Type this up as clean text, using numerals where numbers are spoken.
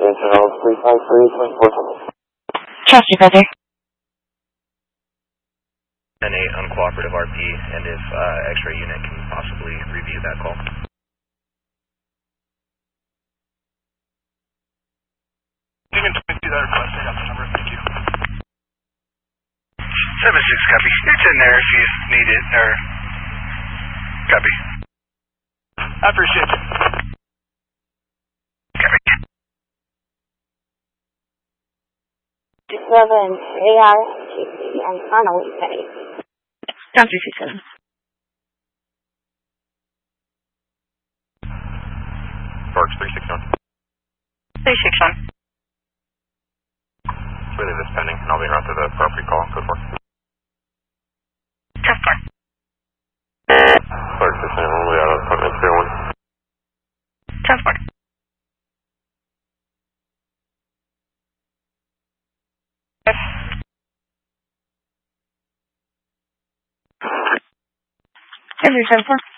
Internal 353.4. Chelsea, brother. And a uncooperative RP, and if X-ray unit can possibly review that call. You can do that request. I got the number. Thank you. 7-6, copy. It's in there if you need it, or copy. I appreciate it. Copy. 7 AR and final pay. Down 367. Parks 361. 361. Really this pending, and I'll be around to the property call. Good work. Tough part. Parks 6 only out of apartment 301. Tough part. Every 7-4.